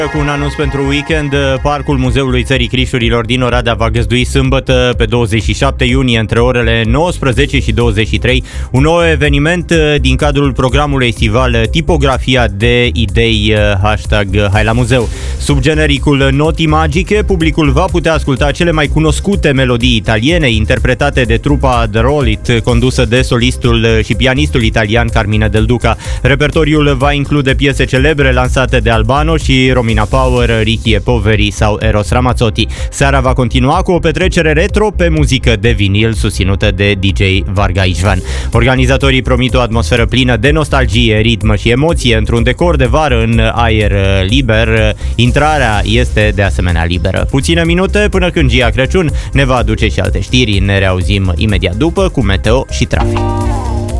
Cu un anunț pentru weekend, Parcul Muzeului Țării Crișurilor din Oradea va găzdui sâmbătă pe 27 iunie între orele 19 și 23 un nou eveniment din cadrul programului estival Tipografia de idei #Hai la muzeu. Sub genericul Noti Magiche, publicul va putea asculta cele mai cunoscute melodii italiene interpretate de trupa The Roll It, condusă de solistul și pianistul italian Carmine Del Duca. Repertoriul va include piese celebre lansate de Albano și Romina Power, Ricky e Poveri sau Eros Ramazzotti. Seara va continua cu o petrecere retro pe muzică de vinil susținută de DJ Varga Ișvan. Organizatorii promit o atmosferă plină de nostalgie, ritm și emoție într-un decor de vară în aer liber. Intrarea este de asemenea liberă. Puține minute până când Gia Crăciun ne va aduce și alte știri. Ne reauzim imediat după cu meteo și trafic.